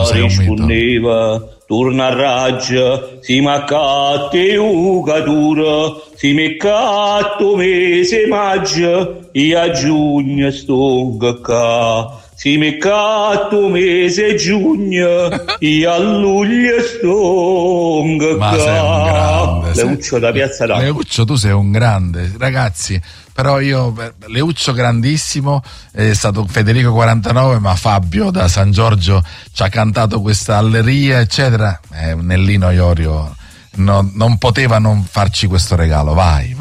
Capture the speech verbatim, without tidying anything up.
rispondeva, torna a raggia, si maccatte ugatura, si meccatto mese maggio, e a giugno stonga ca. Si meccatto mese giugno, e a luglio stonga Ma ca. sei un grande. Leuccio da Piazza d'Arco. Leuccio, tu sei un grande, ragazzi. Però io, Leuccio grandissimo, è stato Federico quarantanove, ma Fabio da San Giorgio ci ha cantato questa Alleria, eccetera. Eh, Nellino Iorio no, non poteva non farci questo regalo, vai.